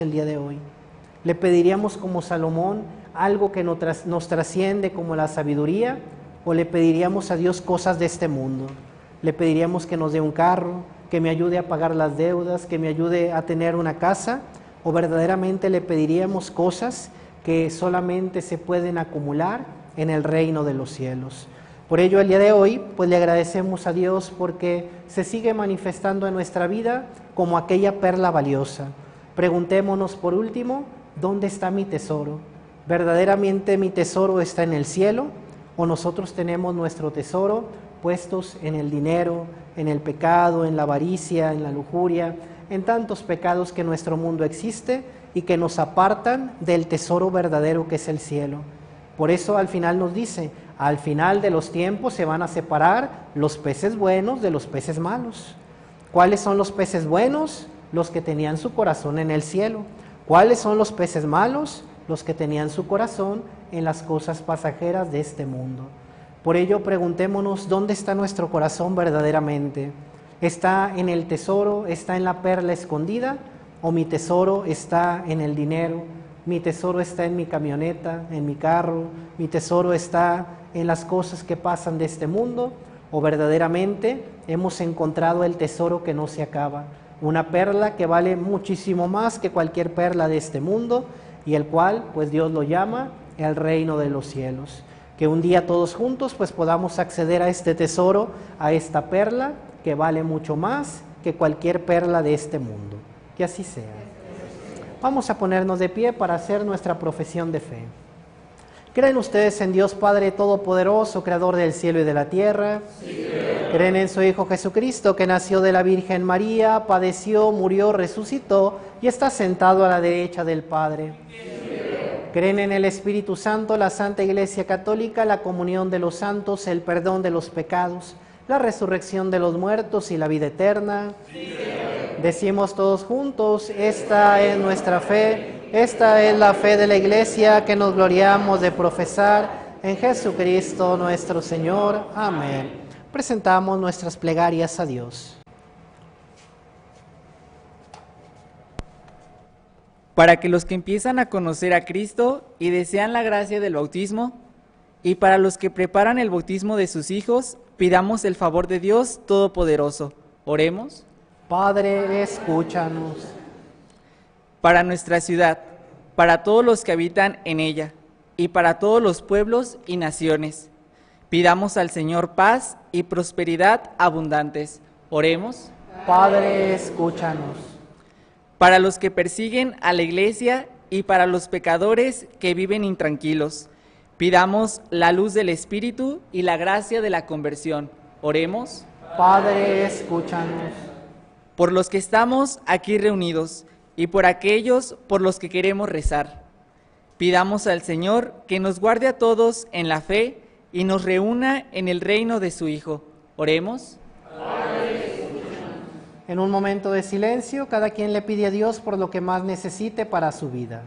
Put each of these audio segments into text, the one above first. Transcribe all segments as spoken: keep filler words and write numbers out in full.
el día de hoy? ¿Le pediríamos como Salomón algo que nos trasciende como la sabiduría? ¿O le pediríamos a Dios cosas de este mundo? ¿Le pediríamos que nos dé un carro, que me ayude a pagar las deudas, que me ayude a tener una casa? ¿O verdaderamente le pediríamos cosas que solamente se pueden acumular en el reino de los cielos? Por ello, el día de hoy, pues le agradecemos a Dios porque se sigue manifestando en nuestra vida como aquella perla valiosa. Preguntémonos por último, ¿dónde está mi tesoro? ¿Verdaderamente mi tesoro está en el cielo? ¿O nosotros tenemos nuestro tesoro puestos en el dinero, en el pecado, en la avaricia, en la lujuria, en tantos pecados que en nuestro mundo existe y que nos apartan del tesoro verdadero que es el cielo? Por eso al final nos dice, al final de los tiempos se van a separar los peces buenos de los peces malos. ¿Cuáles son los peces buenos? Los que tenían su corazón en el cielo. ¿Cuáles son los peces malos? Los que tenían su corazón en las cosas pasajeras de este mundo. Por ello preguntémonos, ¿dónde está nuestro corazón verdaderamente? ¿Está en el tesoro? ¿Está en la perla escondida? ¿O mi tesoro está en el dinero? ¿Mi tesoro está en mi camioneta, en mi carro? ¿Mi tesoro está en las cosas que pasan de este mundo? ¿O verdaderamente hemos encontrado el tesoro que no se acaba? Una perla que vale muchísimo más que cualquier perla de este mundo y el cual pues Dios lo llama el reino de los cielos. Que un día todos juntos pues podamos acceder a este tesoro, a esta perla que vale mucho más que cualquier perla de este mundo. Que así sea. Vamos a ponernos de pie para hacer nuestra profesión de fe. ¿Creen ustedes en Dios Padre Todopoderoso, Creador del cielo y de la tierra? Sí. ¿Creen en su Hijo Jesucristo, que nació de la Virgen María, padeció, murió, resucitó y está sentado a la derecha del Padre? Sí. ¿Creen en el Espíritu Santo, la Santa Iglesia Católica, la comunión de los santos, el perdón de los pecados, la resurrección de los muertos y la vida eterna? Sí. Decimos todos juntos, esta es nuestra fe. Esta es la fe de la Iglesia que nos gloriamos de profesar en Jesucristo nuestro Señor. Amén. Presentamos nuestras plegarias a Dios. Para que los que empiezan a conocer a Cristo y desean la gracia del bautismo, y para los que preparan el bautismo de sus hijos, pidamos el favor de Dios Todopoderoso. Oremos. Padre, escúchanos. Para nuestra ciudad, para todos los que habitan en ella, y para todos los pueblos y naciones, pidamos al Señor paz y prosperidad abundantes. Oremos. Padre, escúchanos. Para los que persiguen a la Iglesia y para los pecadores que viven intranquilos, pidamos la luz del Espíritu y la gracia de la conversión. Oremos. Padre, escúchanos. Por los que estamos aquí reunidos, y por aquellos por los que queremos rezar, pidamos al Señor que nos guarde a todos en la fe y nos reúna en el reino de su Hijo. Oremos. En un momento de silencio, cada quien le pide a Dios por lo que más necesite para su vida.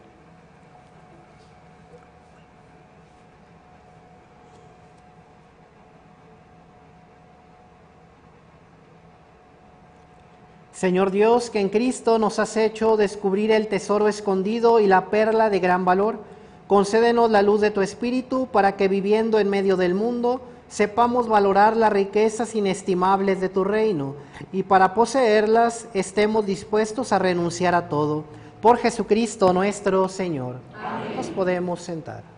Señor Dios, que en Cristo nos has hecho descubrir el tesoro escondido y la perla de gran valor, concédenos la luz de tu Espíritu para que viviendo en medio del mundo sepamos valorar las riquezas inestimables de tu reino y para poseerlas estemos dispuestos a renunciar a todo. Por Jesucristo nuestro Señor. Amén. Nos podemos sentar.